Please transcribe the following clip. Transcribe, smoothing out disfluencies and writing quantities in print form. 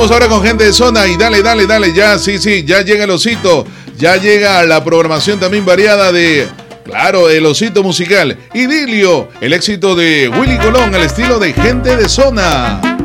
Vamos ahora con gente de zona y dale, ya, sí, ya llega el osito, ya llega la programación también variada de, claro, el osito musical, Idilio, el éxito de Willy Colón al estilo de gente de zona.